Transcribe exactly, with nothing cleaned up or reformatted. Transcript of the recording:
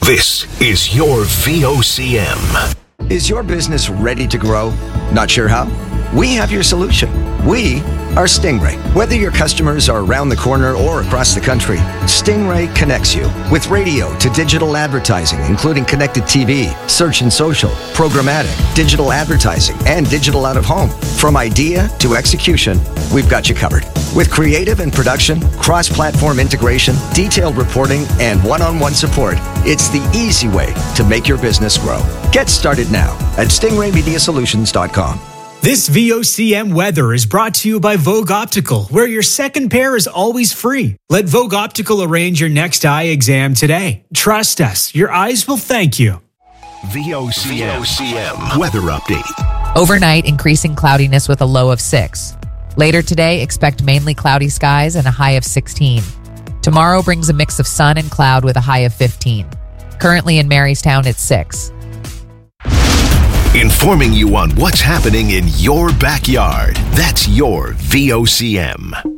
This is your V O C M. Is your business ready to grow? Not sure how? We have your solution. We are Stingray. Whether your customers are around the corner or across the country, Stingray connects you with radio to digital advertising, including connected T V, search and social, programmatic, digital advertising, and digital out of home. From idea to execution, we've got you covered. With creative and production, cross-platform integration, detailed reporting, and one-on-one support, it's the easy way to make your business grow. Get started now at stingray media solutions dot com. This V O C M weather is brought to you by Vogue Optical, where your second pair is always free. Let Vogue Optical arrange your next eye exam today. Trust us, your eyes will thank you. V O C M, V O C M weather update. Overnight, increasing cloudiness with a low of six. Later today, expect mainly cloudy skies and a high of sixteen. Tomorrow brings a mix of sun and cloud with a high of fifteen. Currently in Marystown, it's six. Informing you on what's happening in your backyard. That's your V O C M.